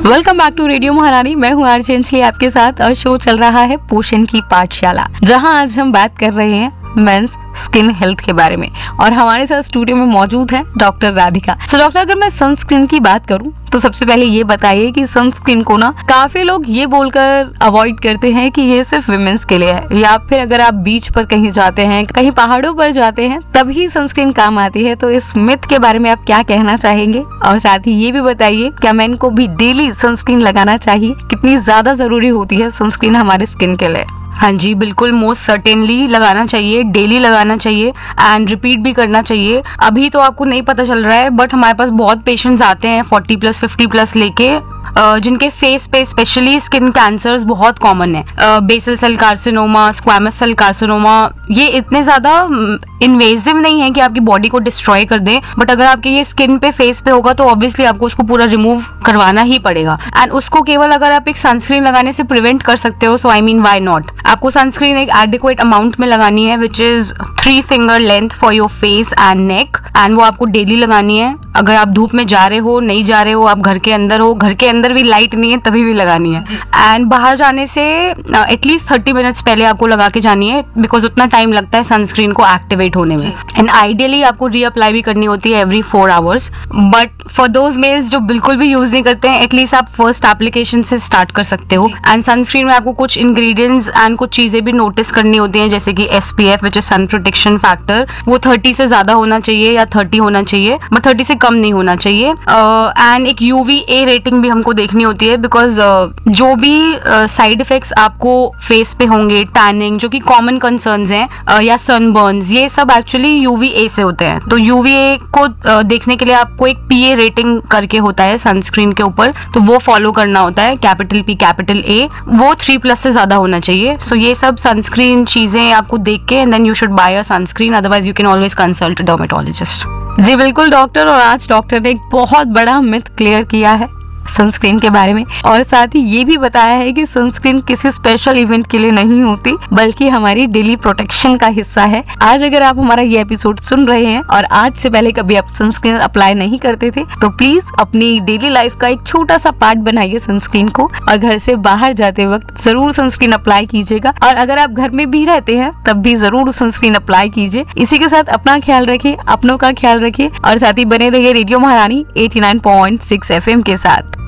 Welcome back to radio महारानी। मैं हूँ आरजे अंजलि आपके साथ और शो चल रहा है पोषण की पाठशाला, जहाँ आज हम बात कर रहे हैं मेंस स्किन हेल्थ के बारे में। और हमारे साथ स्टूडियो में मौजूद है डॉक्टर राधिका। तो डॉक्टर, अगर मैं सनस्क्रीन की बात करूं तो सबसे पहले ये बताइए कि सनस्क्रीन को ना काफी लोग ये बोलकर अवॉइड करते हैं कि ये सिर्फ विमेंस के लिए है, या फिर अगर आप बीच पर कहीं जाते हैं, कहीं पहाड़ों पर जाते हैं, तभी सनस्क्रीन काम आती है। तो इस मिथ के बारे में आप क्या कहना चाहेंगे? और साथ ही ये भी बताइए, क्या मेन को भी डेली सनस्क्रीन लगाना चाहिए? कितनी ज्यादा जरूरी होती है सनस्क्रीन हमारे स्किन के लिए? हाँ जी, बिल्कुल, मोस्ट सर्टेनली लगाना चाहिए, डेली लगाना चाहिए एंड रिपीट भी करना चाहिए। अभी तो आपको नहीं पता चल रहा है, बट हमारे पास बहुत पेशेंट्स आते हैं 40+ 50+ लेके, जिनके फेस पे स्पेशली स्किन कैंसर्स बहुत कॉमन है। Basal cell carcinoma, squamous cell carcinoma, ये इतने ज्यादा इन्वेजिव नहीं है कि आपकी बॉडी को डिस्ट्रॉय कर दें, बट अगर आपके ये स्किन पे, फेस पे होगा तो ऑब्वियसली आपको उसको पूरा रिमूव करवाना ही पड़ेगा। एंड उसको केवल अगर आप एक सनस्क्रीन लगाने से प्रिवेंट कर सकते हो, सो आई मीन व्हाई नॉट। आपको सनस्क्रीन एक एडिक्वेट अमाउंट में लगानी है, which is 3 finger length for your face and neck, and वो आपको डेली लगानी है। अगर आप धूप में जा रहे हो, नहीं जा रहे हो, आप घर के अंदर हो, घर के अंदर भी लाइट नहीं है तभी भी लगानी है। एंड बाहर जाने से एटलीस्ट 30 मिनट्स पहले आपको लगा के जानी है, बिकॉज उतना टाइम लगता है सनस्क्रीन को एक्टिवेट होने में। एंड आइडियली आपको रीअप्लाई भी करनी होती है every 4 hours. But for those mails जो बिल्कुल भी यूज नहीं करते हैं, एटलीस्ट आप फर्स्ट एप्लीकेशन से स्टार्ट कर सकते हो। एंड सनस्क्रीन में आपको कुछ इंग्रेडिएंट्स एंड कुछ चीजें भी नोटिस करनी होती हैं, जैसे कि SPF which is sun protection factor, वो 30 से ज्यादा होना चाहिए या 30 होना चाहिए, बट 30 से कम नहीं होना चाहिए। एंड एक UVA रेटिंग भी हमको देखनी होती है, बिकॉज जो भी साइड इफेक्ट्स आपको फेस पे होंगे, टैनिंग जो कि कॉमन कंसर्न्स हैं, या सनबर्न्स, ये सब एक्चुअली UVA से होते हैं। तो UVA को देखने के लिए आपको एक PA रेटिंग करके होता है सनस्क्रीन के ऊपर, तो वो फॉलो करना होता है, कैपिटल P कैपिटल A, वो 3+ से ज्यादा होना चाहिए। सो ये सब सनस्क्रीन चीजें आपको देख के, and then you should buy a sunscreen, otherwise you can always consult a dermatologist. जी बिल्कुल डॉक्टर, और आज डॉक्टर ने एक बहुत बड़ा मिथ क्लियर किया है सनस्क्रीन के बारे में, और साथ ही ये भी बताया है कि सनस्क्रीन किसी स्पेशल इवेंट के लिए नहीं होती, बल्कि हमारी डेली प्रोटेक्शन का हिस्सा है। आज अगर आप हमारा ये एपिसोड सुन रहे हैं और आज से पहले कभी आप सनस्क्रीन अप्लाई नहीं करते थे, तो प्लीज अपनी डेली लाइफ का एक छोटा सा पार्ट बनाइए सनस्क्रीन को, और घर से बाहर जाते वक्त जरूर सनस्क्रीन अप्लाई कीजिएगा। और अगर आप घर में भी रहते हैं तब भी जरूर सनस्क्रीन अप्लाई कीजिए। इसी के साथ अपना ख्याल रखिए, अपनों का ख्याल रखिए, और साथ ही बने रहिए रेडियो महारानी 89.6 FM के साथ।